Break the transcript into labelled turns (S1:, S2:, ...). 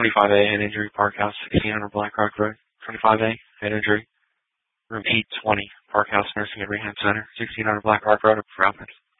S1: 25A, head injury, Park House, 1600 Black Rock Road. 25A, head injury, room E20, Park House Nursing and Rehab Center, 1600 Black Rock Road, Providence.